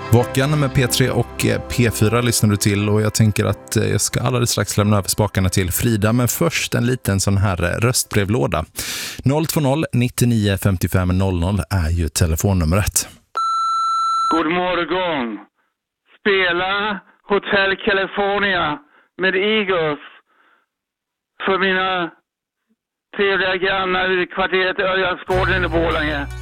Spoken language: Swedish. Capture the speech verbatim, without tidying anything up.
Vakan med P tre och P fyra lyssnar du till, och jag tänker att jag ska alldeles strax lämna över spakarna till Frida, men först en liten sån här röstbrevlåda. noll två noll nittionio femtiofem noll noll är ju telefonnumret. God morgon. Spela Hotel California med Eagles för mina trevliga grannar i kvarteret Örjansgården i Borlänge.